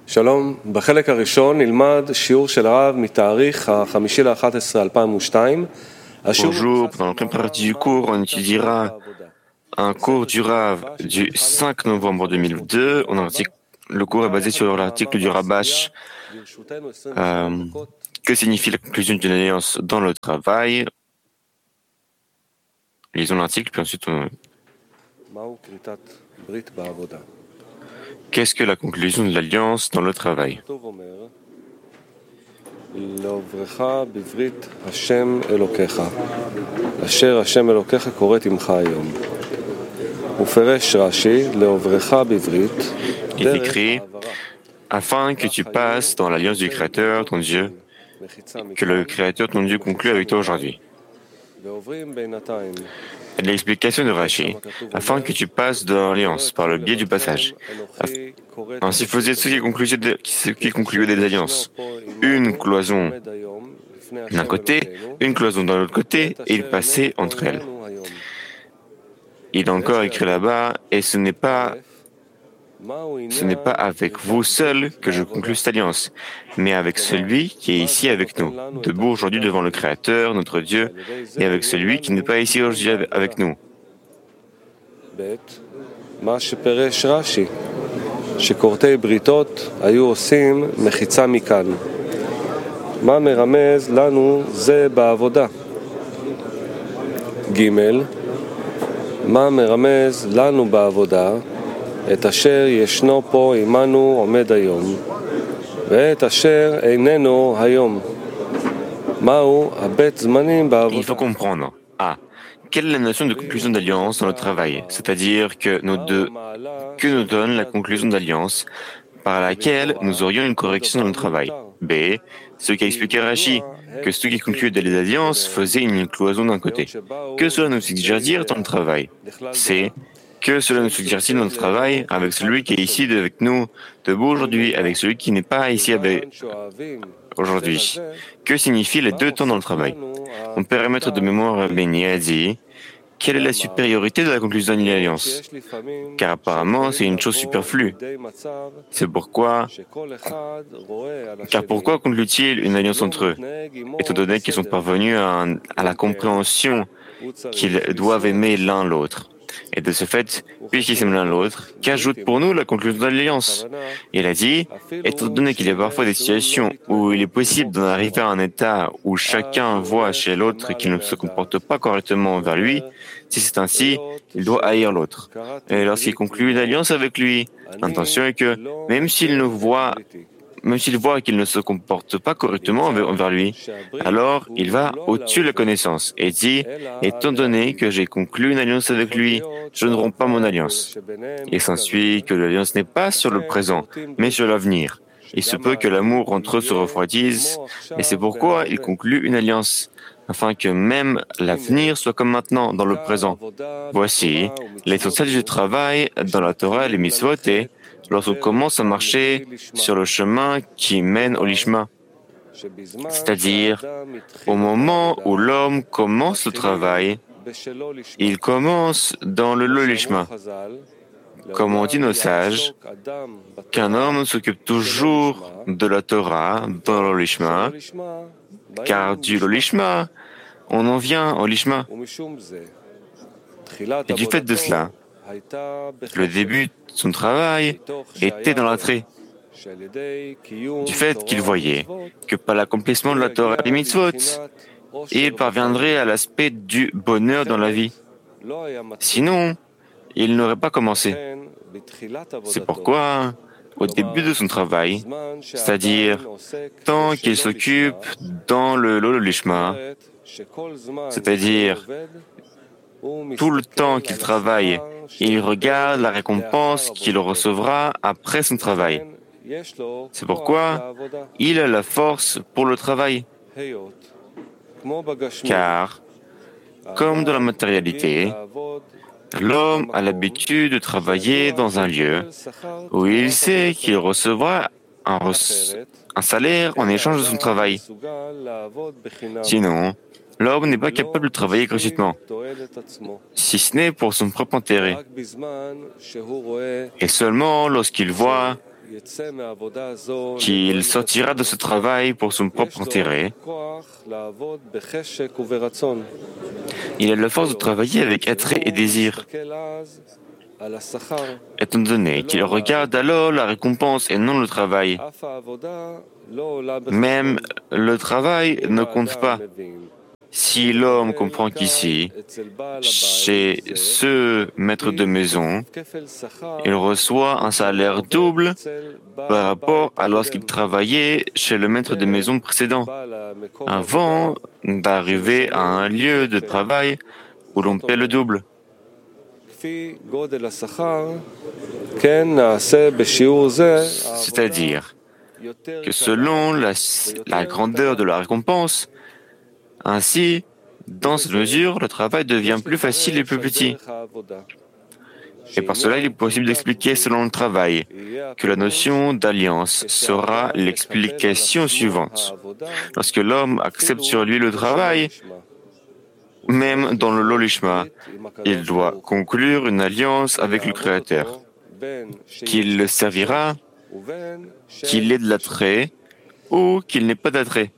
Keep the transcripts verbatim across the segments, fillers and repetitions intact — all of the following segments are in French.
שלום, בחלק הראשון נלמד שיעור של הרב מתאריך ה-חמישי לאחד עשר אלפיים ושתיים. Bonjour, pendant la première partie du cours, on étudiera un cours du Rav du cinq novembre deux mille deux. On article, le cours est basé sur l'article du Rabash. Euh, que signifie la conclusion d'une alliance dans le travail? Lisons l'article, puis ensuite on... Qu'est-ce que la conclusion de l'alliance dans le travail? לעוברך בברית השם אלוקיך, אשר השם אלוקיך כורת עמך היום. ופרש רש"י, לעוברך בברית. Il est écrit, afin que tu passes dans l'alliance du Créateur, ton Dieu, que le Créateur, ton Dieu, conclut avec toi aujourd'hui. L'explication de Rashi, afin que tu passes dans l'alliance par le biais du passage. Ainsi faisait ceux qui concluaient, de, ceux qui concluaient des alliances. Une cloison d'un côté, une cloison de l'autre côté, et ils passaient entre elles. Il est encore écrit là-bas, et ce n'est pas Ce n'est pas avec vous seul que je conclus cette alliance, mais avec celui qui est ici avec nous, debout aujourd'hui devant le Créateur, notre Dieu, et avec celui qui n'est pas ici aujourd'hui avec nous. שכורתי בריתות היו עושים מחיצה מכאן. מה מרמז לנו זה בעבודה? ג' מה מרמז לנו בעבודה? את אשר ישנו פה עמנו עומד היום, ואת אשר איננו היום. מהו הבית זמנים בעבודה? Il faut comprendre. A. Quelle est la notion de conclusion d'alliance dans le travail? C'est-à-dire que nous, de, que nous donne la conclusion d'alliance par laquelle nous aurions une correction dans le travail. B. Ce qu'a expliqué Rashi, que ceux qui concluaient des alliances faisaient une cloison d'un côté. Que cela nous suggère dire dans le travail? C. Que cela nous suggère-t-il dans notre travail avec celui qui est ici avec nous, debout aujourd'hui, avec celui qui n'est pas ici avec aujourd'hui? Que signifient les deux temps dans le travail? Mon périmètre de mémoire béni a dit, quelle est la supériorité de la conclusion d'une alliance? Car apparemment, c'est une chose superflue. C'est pourquoi, car pourquoi conclut-il une alliance entre eux, étant donné qu'ils sont parvenus à, un, à la compréhension qu'ils doivent aimer l'un l'autre? Et de ce fait, puisqu'ils s'aiment l'un l'autre, qu'ajoute pour nous la conclusion de l'alliance? Il a dit, étant donné qu'il y a parfois des situations où il est possible d'en arriver à un état où chacun voit chez l'autre qu'il ne se comporte pas correctement envers lui, si c'est ainsi, il doit haïr l'autre. Et lorsqu'il conclut une alliance avec lui, l'intention est que, même s'il ne voit Même s'il voit qu'il ne se comporte pas correctement envers lui, alors il va au-dessus de la connaissance et dit, étant donné que j'ai conclu une alliance avec lui, je ne romps pas mon alliance. Il s'ensuit que l'alliance n'est pas sur le présent, mais sur l'avenir. Il se peut que l'amour entre eux se refroidisse, et c'est pourquoi il conclut une alliance, afin que même l'avenir soit comme maintenant, dans le présent. Voici l'essentiel du travail dans la Torah et les mitzvot est lorsqu'on commence à marcher sur le chemin qui mène au lishma, c'est-à-dire au moment où l'homme commence le travail, il commence dans le lishma. Comme on dit nos sages, qu'un homme s'occupe toujours de la Torah dans le lishma, car du lishma, on en vient au lishma. Et du fait de cela, le début de son travail était dans l'attrait, du fait qu'il voyait que par l'accomplissement de la Torah et des mitzvot, il parviendrait à l'aspect du bonheur dans la vie. Sinon, il n'aurait pas commencé. C'est pourquoi, au début de son travail, c'est-à-dire tant qu'il s'occupe dans le lishma, c'est-à-dire tout le temps qu'il travaille, il regarde la récompense qu'il recevra après son travail. C'est pourquoi il a la force pour le travail. Car, comme dans la matérialité, l'homme a l'habitude de travailler dans un lieu où il sait qu'il recevra un, re- un salaire en échange de son travail. Sinon, l'homme n'est pas capable de travailler gratuitement, si ce n'est pour son propre intérêt. Et seulement lorsqu'il voit qu'il sortira de ce travail pour son propre intérêt. Il a la force de travailler avec attrait et désir, étant donné qu'il regarde alors la récompense et non le travail. Même le travail ne compte pas. Si l'homme comprend qu'ici, chez ce maître de maison, il reçoit un salaire double par rapport à lorsqu'il travaillait chez le maître de maison précédent, avant d'arriver à un lieu de travail où l'on paie le double. C'est-à-dire que selon la, la grandeur de la récompense, ainsi, dans cette mesure, le travail devient plus facile et plus petit. Et par cela, il est possible d'expliquer selon le travail que la notion d'alliance sera l'explication suivante. Lorsque l'homme accepte sur lui le travail, même dans le Lolishma, il doit conclure une alliance avec le Créateur, qu'il le servira, qu'il ait de l'attrait ou qu'il n'ait pas d'attrait.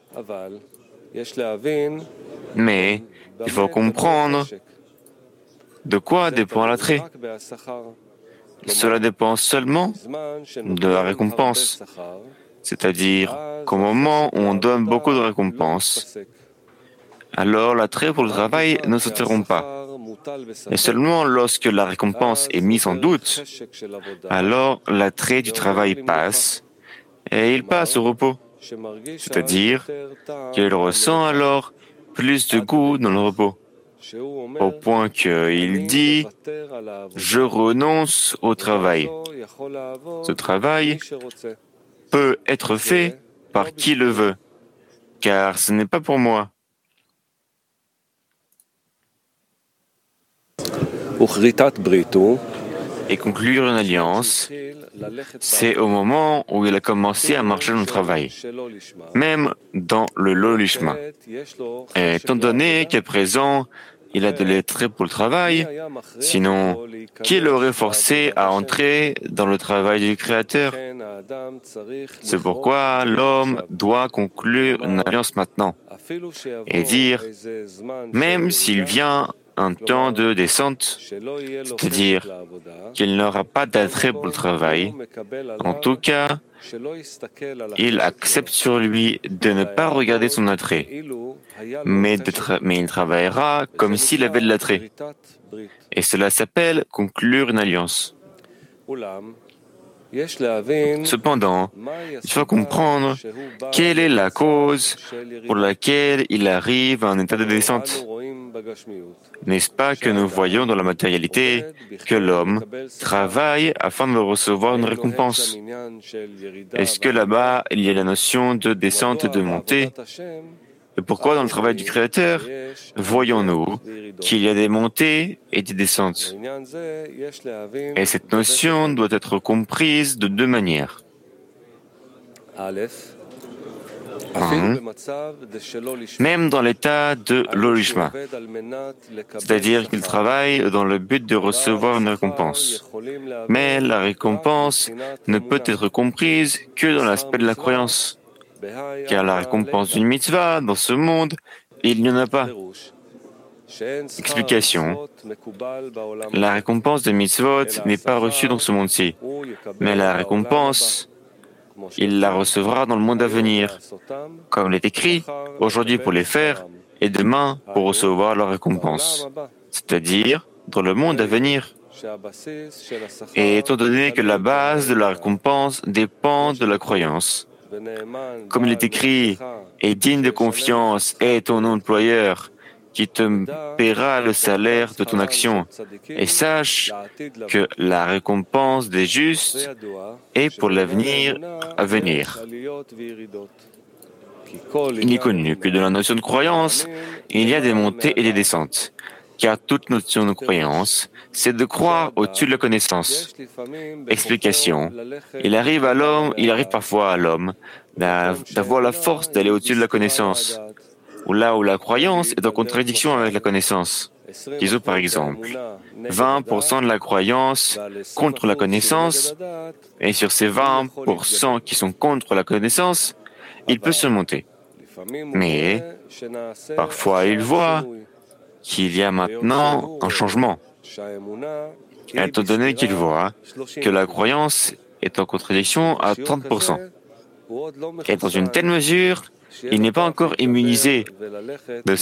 Mais il faut comprendre de quoi dépend l'attrait. Cela dépend seulement de la récompense, c'est-à-dire qu'au moment où on donne beaucoup de récompenses, alors l'attrait pour le travail ne s'interrompt pas. Et seulement lorsque la récompense est mise en doute, alors l'attrait du travail passe et il passe au repos. C'est-à-dire qu'il ressent alors plus de goût dans le repos, au point qu'il dit « Je renonce au travail ». Ce travail peut être fait par qui le veut, car ce n'est pas pour moi. Et conclure une alliance, c'est au moment où il a commencé à marcher dans le travail, même dans le Lolishma. Et étant donné qu'à présent, il a de l'attrait pour le travail, sinon, qui l'aurait forcé à entrer dans le travail du Créateur? C'est pourquoi l'homme doit conclure une alliance maintenant et dire, même s'il vient un temps de descente, c'est-à-dire qu'il n'aura pas d'attrait pour le travail. En tout cas, il accepte sur lui de ne pas regarder son attrait, mais, de tra- mais il travaillera comme s'il avait de l'attrait. Et cela s'appelle conclure une alliance. Cependant, il faut comprendre quelle est la cause pour laquelle il arrive à un état de descente. N'est-ce pas que nous voyons dans la matérialité que l'homme travaille afin de recevoir une récompense? Est-ce que là-bas, il y a la notion de descente et de montée? Et pourquoi dans le travail du Créateur, voyons-nous qu'il y a des montées et des descentes? Et cette notion doit être comprise de deux manières. Un, même dans l'état de Lolishma, c'est-à-dire qu'il travaille dans le but de recevoir une récompense. Mais la récompense ne peut être comprise que dans l'aspect de la croyance, car la récompense d'une mitzvah dans ce monde, il n'y en a pas. Explication. La récompense des mitzvot n'est pas reçue dans ce monde-ci, mais la récompense, il la recevra dans le monde à venir, comme il est écrit, aujourd'hui pour les faire et demain pour recevoir leur récompense, c'est-à-dire dans le monde à venir. Et étant donné que la base de la récompense dépend de la croyance, comme il est écrit, et digne de confiance est ton employeur, qui te paiera le salaire de ton action. Et sache que la récompense des justes est pour l'avenir à venir. Il est connu que dans la notion de croyance, il y a des montées et des descentes, car toute notion de croyance, c'est de croire au-dessus de la connaissance. Explication. Il arrive à l'homme, il arrive parfois à l'homme d'avoir la force d'aller au-dessus de la connaissance, ou là où la croyance est en contradiction avec la connaissance. Disons par exemple vingt pour cent de la croyance contre la connaissance, et sur ces vingt pour cent qui sont contre la connaissance, il peut se monter. Mais parfois il voit qu'il y a maintenant un changement, étant donné qu'il voit que la croyance est en contradiction à trente pour cent. Et dans une telle mesure, il n'est pas encore immunisé de